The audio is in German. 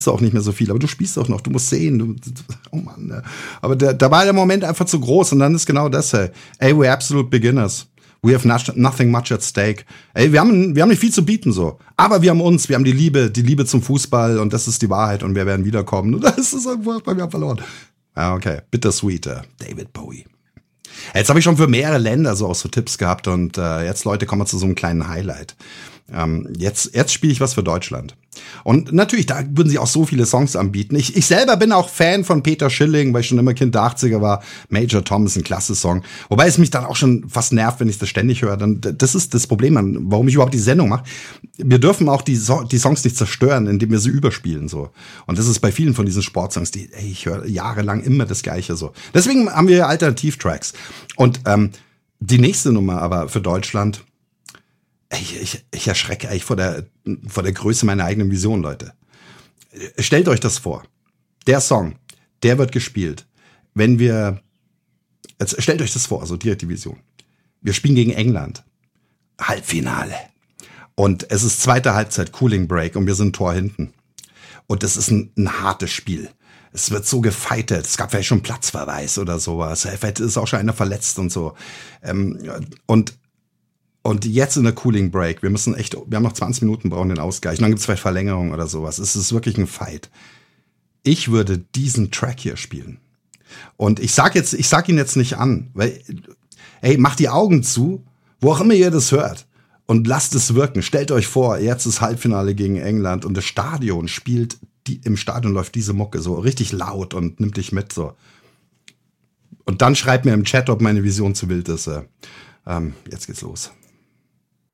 auch nicht mehr so viel, aber du spielst auch noch, du musst sehen, oh Mann, ne? Aber da war der Moment einfach zu groß und dann ist genau das, ey, we're absolute beginners. We have nothing much at stake. Ey, wir haben nicht viel zu bieten, so. Aber wir haben die Liebe zum Fußball und das ist die Wahrheit und wir werden wiederkommen. Und das ist einfach bei mir verloren. Ja, okay. Bittersweet, David Bowie. Jetzt habe ich schon für mehrere Länder so auch so Tipps gehabt und jetzt, Leute, kommen wir zu so einem kleinen Highlight. Jetzt spiele ich was für Deutschland. Und natürlich, da würden sie auch so viele Songs anbieten. Ich selber bin auch Fan von Peter Schilling, weil ich schon immer Kind der 80er war. Major Tom ist ein klasse Song. Wobei es mich dann auch schon fast nervt, wenn ich das ständig höre. Das ist das Problem, warum ich überhaupt die Sendung mache. Wir dürfen auch die Songs nicht zerstören, indem wir sie überspielen. So. Und das ist bei vielen von diesen Sportsongs, ich höre jahrelang immer das Gleiche. So. Deswegen haben wir Alternativtracks. Und die nächste Nummer aber für Deutschland, ich erschrecke eigentlich vor der Größe meiner eigenen Vision, Leute. Stellt euch das vor. Der Song, der wird gespielt, jetzt stellt euch das vor, so direkt die Vision. Wir spielen gegen England. Halbfinale. Und es ist zweite Halbzeit, Cooling Break und wir sind ein Tor hinten. Und das ist ein hartes Spiel. Es wird so gefeitet. Es gab vielleicht schon Platzverweis oder sowas. Vielleicht ist auch schon einer verletzt und so. Und jetzt in der Cooling Break, wir haben noch 20 Minuten, brauchen den Ausgleich. Und dann gibt es vielleicht Verlängerung oder sowas. Es ist wirklich ein Fight. Ich würde diesen Track hier spielen. Und ich sag ihn jetzt nicht an, weil, macht die Augen zu, wo auch immer ihr das hört. Und lasst es wirken. Stellt euch vor, jetzt ist Halbfinale gegen England und das Stadion im Stadion läuft diese Mucke so richtig laut und nimmt dich mit, so. Und dann schreibt mir im Chat, ob meine Vision zu wild ist. Jetzt geht's los.